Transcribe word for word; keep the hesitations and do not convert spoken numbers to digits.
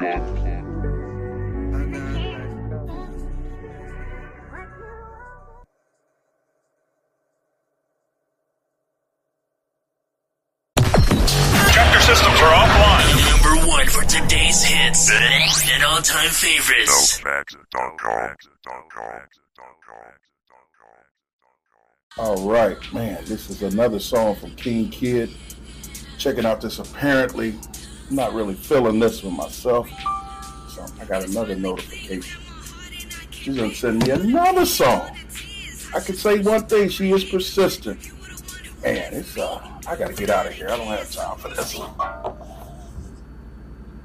Tractor systems are offline. Number one for today's hits and all-time favorites. All right, man, this is another song from King Kid. Checking out this apparently. I'm not really feeling this one myself. So I got another notification. She's gonna send me another song. I can say one thing, she is persistent. Man, it's uh I gotta get out of here. I don't have time for this one.